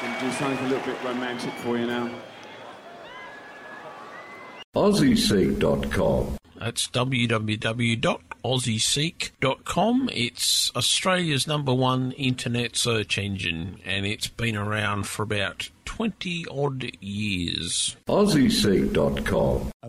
Going to do something a little bit romantic for you now. AussieSeek.com. That's www.aussieseek.com. It's Australia's #1 internet search engine, and it's been around for about 20-odd years. AussieSeek.com.